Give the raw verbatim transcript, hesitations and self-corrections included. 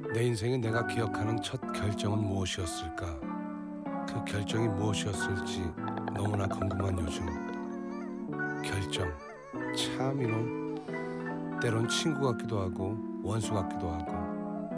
내 인생에 내가 기억하는 첫 결정은 무엇이었을까? 그 결정이 무엇이었을지 너무나 궁금한 요즘. 결정, 참 이놈. 때론 친구 같기도 하고 원수 같기도 하고